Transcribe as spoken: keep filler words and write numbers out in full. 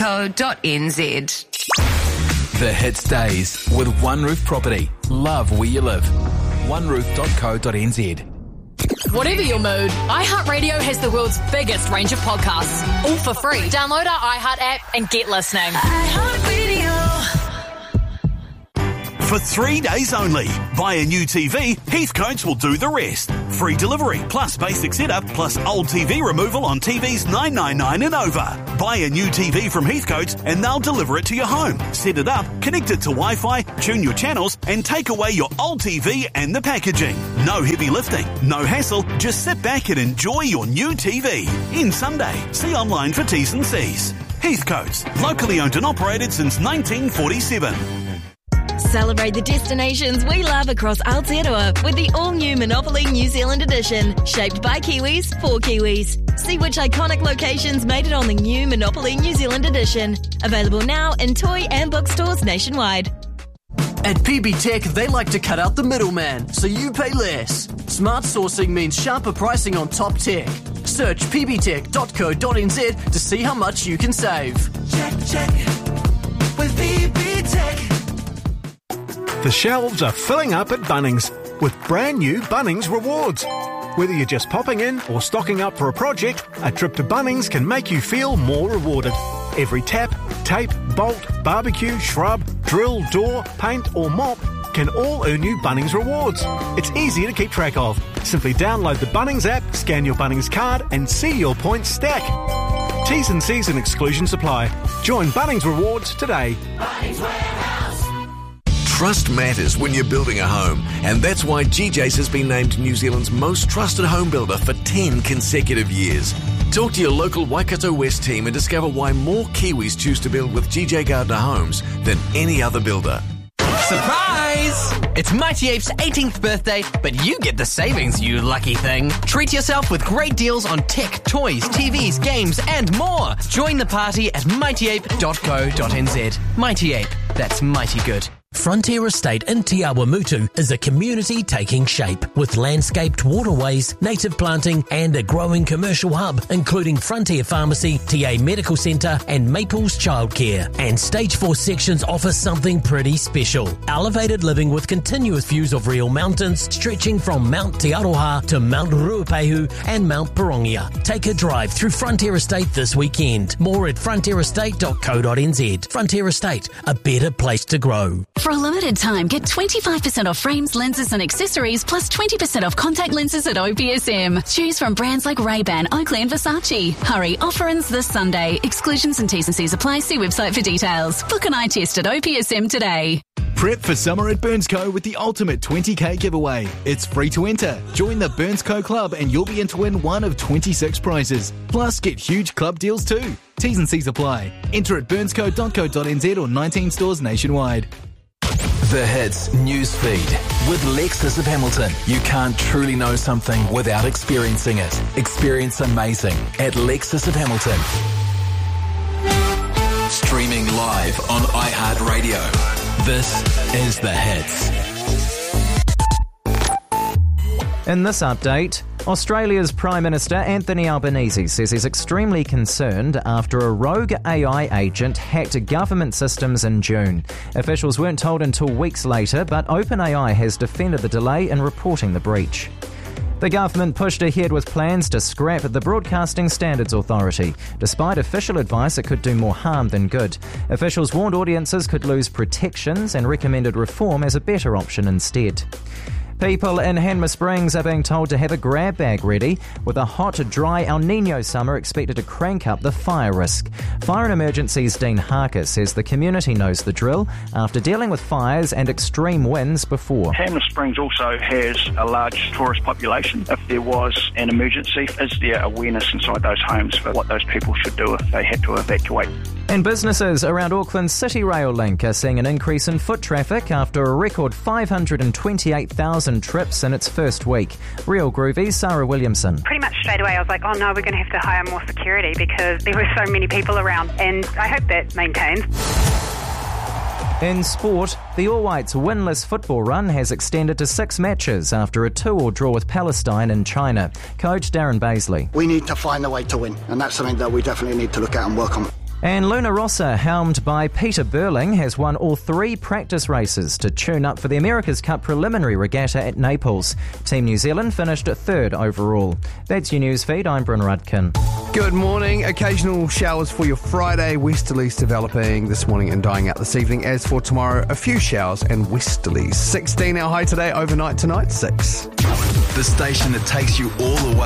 co dot n z. The Hits Days with One Roof Property. Love where you live. one roof dot co dot n z. Whatever your mood, iHeartRadio has the world's biggest range of podcasts, all for free. Download our iHeart app and get listening. iHeartRadio. For three days only, buy a new T V, Heathcotes will do the rest. Free delivery, plus basic setup, plus old T V removal on T Vs nine ninety-nine and over. Buy a new T V from Heathcotes and they'll deliver it to your home. Set it up, connect it to Wi-Fi, tune your channels and take away your old T V and the packaging. No heavy lifting, no hassle, just sit back and enjoy your new T V. In Sunday. See online for T's and C's. Heathcotes, locally owned and operated since nineteen forty-seven. Celebrate the destinations we love across Aotearoa with the all-new Monopoly New Zealand edition, shaped by Kiwis for Kiwis. See which iconic locations made it on the new Monopoly New Zealand edition. Available now in toy and bookstores nationwide. At P B Tech, they like to cut out the middleman, so you pay less. Smart sourcing means sharper pricing on top tech. Search p b tech dot co dot n z to see how much you can save. Check, check, with P B Tech. The shelves are filling up at Bunnings with brand new Bunnings Rewards. Whether you're just popping in or stocking up for a project, a trip to Bunnings can make you feel more rewarded. Every tap, tape, bolt, barbecue, shrub, drill, door, paint or mop can all earn you Bunnings Rewards. It's easy to keep track of. Simply download the Bunnings app, scan your Bunnings card and see your points stack. T's and C's and exclusions apply. Join Bunnings Rewards today. Bunnings Warehouse. Trust matters when you're building a home, and that's why G J's has been named New Zealand's most trusted home builder for ten consecutive years. Talk to your local Waikato West team and discover why more Kiwis choose to build with G J Gardner Homes than any other builder. Surprise! It's Mighty Ape's eighteenth birthday, but you get the savings, you lucky thing. Treat yourself with great deals on tech, toys, T Vs, games, and more. Join the party at mighty ape dot co dot n z. Mighty Ape, that's mighty good. Frontier Estate in Te Awamutu is a community taking shape with landscaped waterways, native planting and a growing commercial hub including Frontier Pharmacy, T A Medical Centre and Maples Childcare. And Stage four sections offer something pretty special. Elevated living with continuous views of real mountains stretching from Mount Te Aroha to Mount Ruapehu and Mount Pirongia. Take a drive through Frontier Estate this weekend. More at frontier estate dot co dot n z. Frontier Estate, a better place to grow. For a limited time, get twenty-five percent off frames, lenses and accessories, plus twenty percent off contact lenses at O P S M. Choose from brands like Ray-Ban, Oakley and Versace. Hurry, offer ends this Sunday. Exclusions and T's and C's apply. See website for details. Book an eye test at O P S M today. Prep for summer at Burnsco with the ultimate twenty K giveaway. It's free to enter. Join the Burnsco Club and you'll be in to win one of twenty-six prizes. Plus, get huge club deals too. T's and C's apply. Enter at burnsco dot co dot n z or nineteen stores nationwide. The Hits Newsfeed with Lexus of Hamilton. You can't truly know something without experiencing it. Experience amazing at Lexus of Hamilton. Streaming live on iHeartRadio. This is The Hits. In this update, Australia's Prime Minister Anthony Albanese says he's extremely concerned after a rogue A I agent hacked government systems in June. Officials weren't told until weeks later, but OpenAI has defended the delay in reporting the breach. The government pushed ahead with plans to scrap the Broadcasting Standards Authority. Despite official advice, it could do more harm than good. Officials warned audiences could lose protections and recommended reform as a better option instead. People in Hanmer Springs are being told to have a grab bag ready, with a hot, dry El Nino summer expected to crank up the fire risk. Fire and Emergencies Dean Harker says the community knows the drill after dealing with fires and extreme winds before. Hanmer Springs also has a large tourist population. If there was an emergency, is there awareness inside those homes for what those people should do if they had to evacuate? And businesses around Auckland's City Rail link are seeing an increase in foot traffic after a record five hundred twenty-eight thousand trips in its first week. Real Groovy's Sarah Williamson. Pretty much straight away I was like, oh no, we're going to have to hire more security because there were so many people around, and I hope that maintains. In sport, the All Whites' winless football run has extended to six matches after a two-all draw with Palestine in China. Coach Darren Baisley. We need to find a way to win, and that's something that we definitely need to look at and work on. And Luna Rossa, helmed by Peter Burling, has won all three practice races to tune up for the America's Cup preliminary regatta at Naples. Team New Zealand finished third overall. That's your news feed. I'm Bryn Rudkin. Good morning. Occasional showers for your Friday. Westerlies developing this morning and dying out this evening. As for tomorrow, a few showers and westerlies. sixteen our high today, overnight tonight, six. The station that takes you all the way